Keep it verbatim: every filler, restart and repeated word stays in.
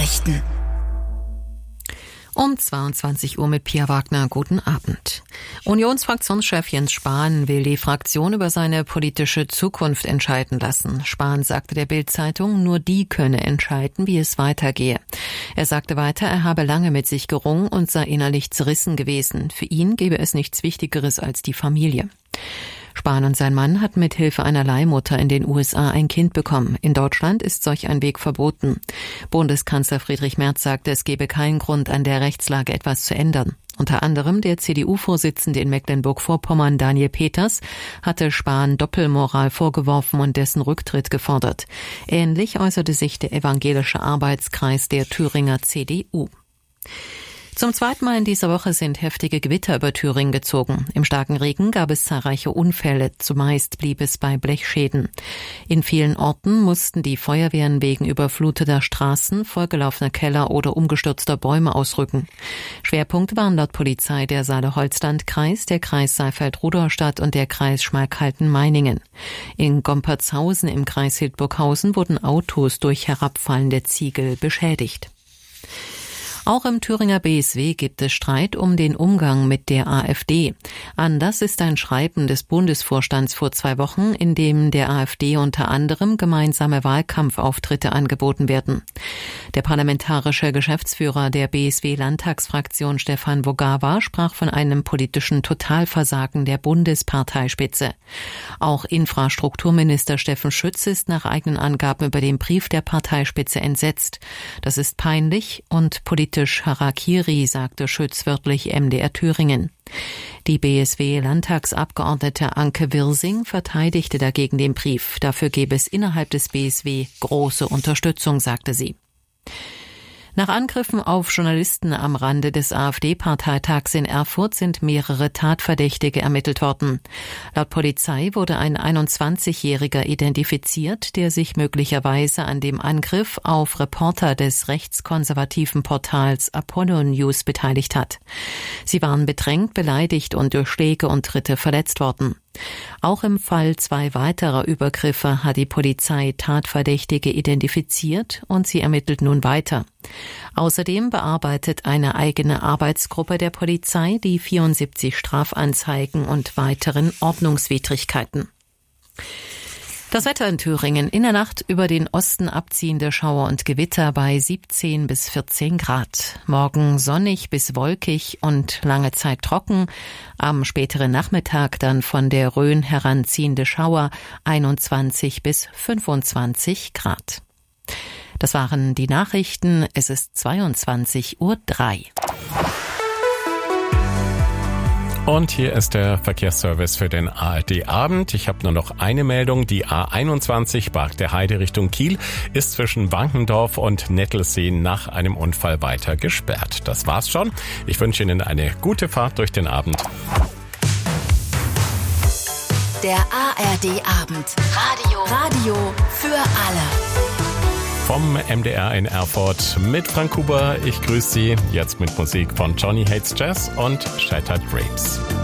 Nachrichten. Um zweiundzwanzig Uhr mit Pia Wagner. Guten Abend. Unionsfraktionschef Jens Spahn will die Fraktion über seine politische Zukunft entscheiden lassen. Spahn sagte der Bild-Zeitung, nur die könne entscheiden, wie es weitergehe. Er sagte weiter, er habe lange mit sich gerungen und sei innerlich zerrissen gewesen. Für ihn gäbe es nichts Wichtigeres als die Familie. Spahn und sein Mann hatten mit Hilfe einer Leihmutter in den U S A ein Kind bekommen. In Deutschland ist solch ein Weg verboten. Bundeskanzler Friedrich Merz sagte, es gebe keinen Grund, an der Rechtslage etwas zu ändern. Unter anderem der C D U-Vorsitzende in Mecklenburg-Vorpommern, Daniel Peters, hatte Spahn Doppelmoral vorgeworfen und dessen Rücktritt gefordert. Ähnlich äußerte sich der evangelische Arbeitskreis der Thüringer C D U. Zum zweiten Mal in dieser Woche sind heftige Gewitter über Thüringen gezogen. Im starken Regen gab es zahlreiche Unfälle, zumeist blieb es bei Blechschäden. In vielen Orten mussten die Feuerwehren wegen überfluteter Straßen, vollgelaufener Keller oder umgestürzter Bäume ausrücken. Schwerpunkte waren laut Polizei der Saale-Holzland-Kreis, der Kreis Saalfeld-Rudolstadt und der Kreis Schmalkalden-Meiningen. In Gompertshausen im Kreis Hildburghausen wurden Autos durch herabfallende Ziegel beschädigt. Auch im Thüringer B S W gibt es Streit um den Umgang mit der AfD. Anlass ist ein Schreiben des Bundesvorstands vor zwei Wochen, in dem der AfD unter anderem gemeinsame Wahlkampfauftritte angeboten werden. Der parlamentarische Geschäftsführer der B S W-Landtagsfraktion Stefan Wogawa sprach von einem politischen Totalversagen der Bundesparteispitze. Auch Infrastrukturminister Steffen Schütz ist nach eigenen Angaben über den Brief der Parteispitze entsetzt. Das ist peinlich und politisch Harakiri, sagte Schütz wörtlich M D R Thüringen. Die B S W-Landtagsabgeordnete Anke Wirsing verteidigte dagegen den Brief. Dafür gäbe es innerhalb des B S W große Unterstützung, sagte sie. Nach Angriffen auf Journalisten am Rande des AfD-Parteitags in Erfurt sind mehrere Tatverdächtige ermittelt worden. Laut Polizei wurde ein einundzwanzigjähriger identifiziert, der sich möglicherweise an dem Angriff auf Reporter des rechtskonservativen Portals Apollo News beteiligt hat. Sie waren bedrängt, beleidigt und durch Schläge und Tritte verletzt worden. Auch im Fall zwei weiterer Übergriffe hat die Polizei Tatverdächtige identifiziert und sie ermittelt nun weiter. Außerdem bearbeitet eine eigene Arbeitsgruppe der Polizei die vierundsiebzig Strafanzeigen und weiteren Ordnungswidrigkeiten. Das Wetter in Thüringen: in der Nacht über den Osten abziehende Schauer und Gewitter bei siebzehn bis vierzehn Grad. Morgen sonnig bis wolkig und lange Zeit trocken. Am späteren Nachmittag dann von der Rhön heranziehende Schauer, einundzwanzig bis fünfundzwanzig Grad. Das waren die Nachrichten. Es ist zweiundzwanzig Uhr drei. Und hier ist der Verkehrsservice für den A R D-Abend. Ich habe nur noch eine Meldung. Die A einundzwanzig Barg der Heide Richtung Kiel ist zwischen Wankendorf und Nettelsee nach einem Unfall weiter gesperrt. Das war's schon. Ich wünsche Ihnen eine gute Fahrt durch den Abend. Der A R D-Abend. Radio. Radio für alle. Vom M D R in Erfurt mit Frank Huber. Ich grüße Sie jetzt mit Musik von Johnny Hates Jazz und Shattered Dreams.